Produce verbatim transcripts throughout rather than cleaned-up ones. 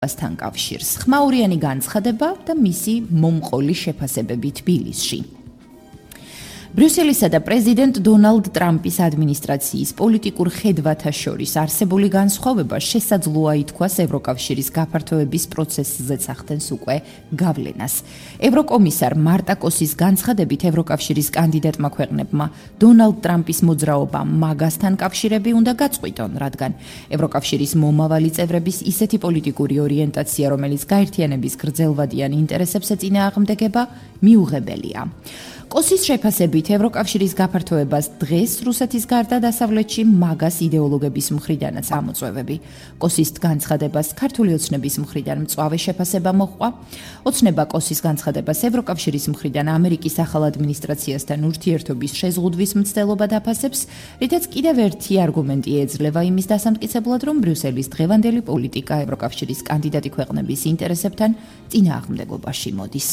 მასთან კავშირს. ხმაურიანი განცხადება და მისი მომყოლი შეფასებები თბილისში. ბრიუსელისა და პრეზიდენტ დონალდ ტრამპის ადმინისტრაციის პოლიტიკურ ხედვათა შორის არსებული განსხვავება შესაძლოა ითქვას ევროკავშირის გაფართოების პროცესზეც ახდენს უკვე გავლენას. ევროკომისარ მარტა კოსის განცხადებით ევროკავშირის კანდიდატმა ქვეყნებმა დონალდ ტრამპის მოძრაობა მაგასთან კავშირები უნდა გაწყვიტონ, რადგან ევროკავშირის მომავალი წევრების ისეთი პოლიტიკური ორიენტაცია, რომელიც გაერთიანების გრძელვადიან ინტერესებს ეწინააღმდეგება, მიუღებელია. კოსის შეფასებით ევროკავშირის გაფართოებას დღეს რუსეთის გარდა დასავლეთში მაგას იდეოლოგების მხრიდანაც ამოწვევები. კოსის განცხადებას ქართული ოცნების მხრიდან მწვავე შეფასება მოჰყვა. ოცნება კოსის განცხადებას ევროკავშირის მხრიდან ამერიკის ახალ ადმინისტრაციასთან ურთიერთობის შეზღუდვის მცდელობა დაფასებს, რითაც კიდევ ერთი არგუმენტი ეძლევა იმის დასამტკიცებლად, რომ ბრიუსელის დღევანდელი პოლიტიკა ევროკავშირის კანდიდატი ქვეყნების ინტერესებთან წინააღმდეგობაში მოდის.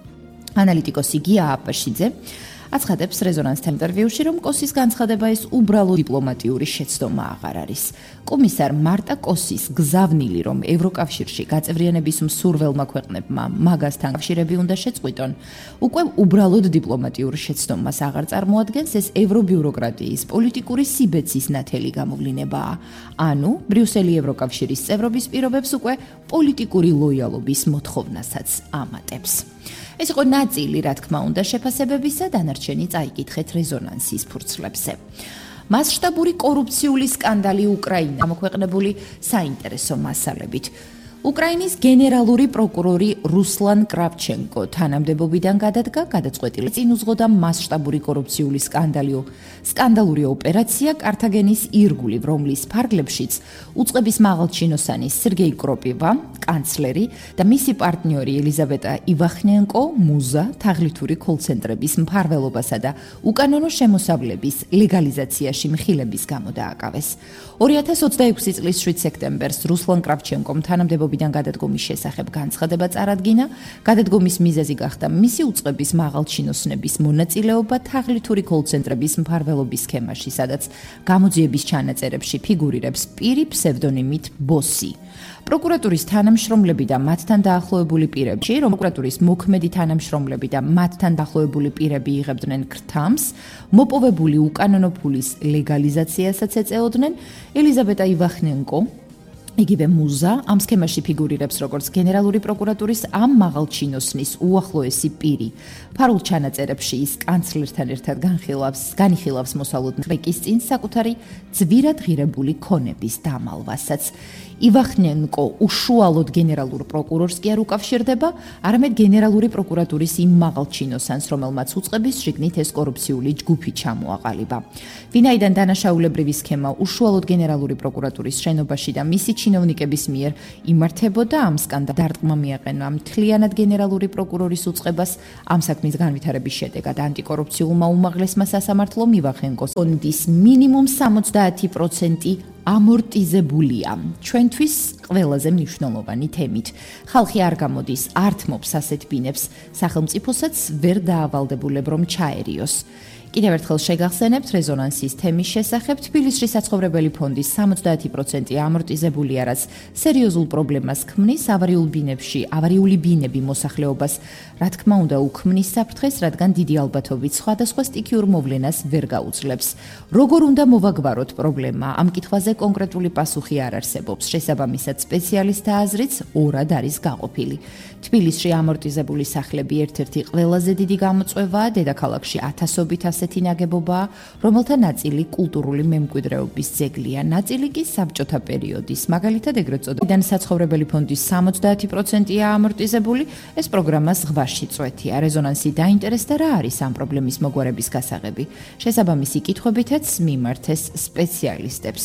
ანალიტიკოსი გია აბაშიძე აცხადებს რეზონანსთან ინტერვიუში, რომ კოსის განცხადება ეს უბრალო დიპლომატიური შეცდომა აღარ არის. კომისარ მარტა კოსის გზავნილი, რომ ევროკავშირში გაწევრიანების მსურველმა ქვეყნებმა მაგასთან კავშირები უნდა შეწყვიტონ, უკვე უბრალოდ დიპლომატიურ შეცდომას აღარ წარმოადგენს, ეს ევრობიუროკრატიის პოლიტიკური სიბეცის ნათელი გამოვლინებაა. ანუ ბრიუსელი ევროკავშირის წევრობის პირობებს უკვე პოლიტიკური ლოიალობის მოთხოვნასაც ამატებს. ეს იყო ნაწილი, რა თქმა უნდა, შეფასებებისა, დანარჩენი წაიკითხეთ რეზონანსის ფურცლებზე. მასშტაბური კორუფციული სკანდალი უკრაინა გამოქვეყნებული საინტერესო მასალებით. უკრაინის გენერალური პროკურორი რუსლან კრავჩენკო თანამდებობიდან გადადგა, გადაწყვეტილი წინ უძღოდა მასშტაბური კორუფციული სკანდალი სკანდალური ოპერაცია კართაგენის ირგვლივ, რომლის ფარგლებშიც უწყების მაღალჩინოსანი სერგეი კროპივა, კანცლერი და მისი პარტნიორი ელიზაბეტა ივახნენკო მუზა თაღლითური კოლცენტრების მფარველობასა და უკანონო შემოსავლების ლეგალიზაციაში მხილების გამო დააკავეს. ორი ათას ოცდაექვსი წლის შვიდ სექტემბერს რუსლან კრავჩენკომ თანამდებობიდან გადადგომის შესახებ განცხადება წარადგინა. გადადგომის მიზეზი გახდა მისი უწყების მაღალჩინოსნების მონაწილეობა თაღლითური კოლცენტრების მფარველობის სქემაში, სადაც გამოძიების ჩანაწერებში ფიგურირებს პირი ფსევდონიმით ბოსი. პროკურატურის თანამშრომლები და მათთან დაახლოებული პირები, რომ პროკურატურის მოქმედი თანამშრომლები და მათთან დაახლოებული პირები იღებდნენ ქრთამს, მოპოვებული უკანონო ფულის ლეგალიზაციასაც ეწეოდნენ. ელიზაბეტა ივახნენკო იგივე მუზა ამ სქემაში ფიგურირებს როგორც გენერალური პროკურატურის ამ მაღალჩინოსნის უახლოესი პირი. ფარულ ჩანაწერებში ის კანცლერთან ერთად განხილავს, განიხილავს მოსალოდ ტრეკის წინ საკუთარი ძვირად ღირებული ქონების დამალვასაც. ივახნენკო უშუალოდ გენერალურ პროკურორს კი არ უკავშირდება, არამედ გენერალური პროკურატურის იმ მაღალჩინოსანს, რომელმაც უწყების შიგნით ეს კორუფციული ჯგუფი ჩამოაყალიბა. ვინაიდან დანაშაულებრივი სქემა უშუალოდ გენერალური პროკურატურის შენობაში და მისი ჩინოვნიკების მიერ იმართებოდა, ამ სკანდალს დარტყმა მიაყენა მთლიანად გენერალური პროკურორის უწყებას. ამ საქმის განვითარების შედეგად ანტიკორუფციულმა უმაღლესმა სასამართლომ ივახნენკოს ფონდის მინიმუმ სამოცდაათი პროცენტი ამორტიზებულია. ჩვენთვის ყველაზე მნიშვნელოვანი თემით. ხალხი არ გამოდის, არ თმობს ასეთ ბინებს, სახელმწიფოსაც ვერ დაავალდებულებ რომ ჩაერიოს. კიდევ ერთხელ შეგახსენებთ რეზონანსის თემის შესახებ. თბილისში საცხოვრებელი ფონდის სამოცდაათი პროცენტი ამორტიზებულია, რაც სერიოზულ პრობლემას ქმნის ავარიულ ბინებში. ავარიული ბინები მოსახლეობას, რა თქმა უნდა, უქმნის საფრთხეს, რადგან დიდი ალბათობით სხვადასხვა სტიქიურ მოვლენას ვერ გაუძლებს. როგორ უნდა მოვაგვაროთ პრობლემა? ამ კითხვაზე კონკრეტული პასუხი არ არსებობს. შესაბამისად, სპეციალისტთა აზრიც ორად არის გაყოფილი. თბილისში ამორტიზებული სახლები ერთ-ერთი ყველაზე დიდი გამოწვევაა. დედაქალაქში ათასობით ასეთი ნაგებობაა, რომელთა ნაწილი კულტურული მემკვიდრეობის ძეგლია, ნაწილი კი საბჭოთა პერიოდის. მაგალითად, ეგრეთ წოდებული საცხოვრებელი ფონდის სამოცდაათი პროცენტია ამორტიზებული, ეს პროგრამა ზღვაში წვეთია. რეზონანსი დაინტერესდა რა არის ამ პრობლემის მოგვარების გასაღები. შესაბამისი კითხვებითაც მიმართეს სპეციალისტებს.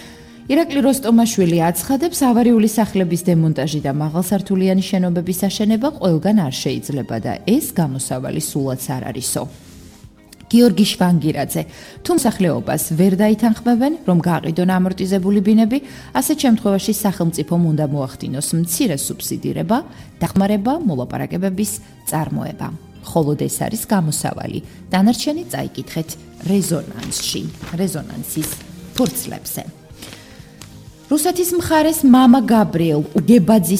ირაკლი როსტომაშვილი აცხადებს, ავარიული სახლების დემონტაჟი და მაღალსართულიანი შენობების აშენება ყველგან არ შეიძლება და ეს გამოსავალი სულაც არ არისო. გიორგი შვანგირაძე, თუ მსახლეობას ვერ დაითანხმებენ, რომ გააყიდონ ამორტიზებული ბინები, ასეთ შემთხვევაში სახელმწიფომ უნდა მოახდინოს მცირე სუბსიდირება, დახმარება, მოლაპარაკებების წარმოება. ხოლო ეს არის გამოსავალი. დანარჩენი წაიკითხეთ რეზონანსში, რეზონანსის ფურცლებზე. რუსეთის მხარეს მამა გაბრიელ უგებაძის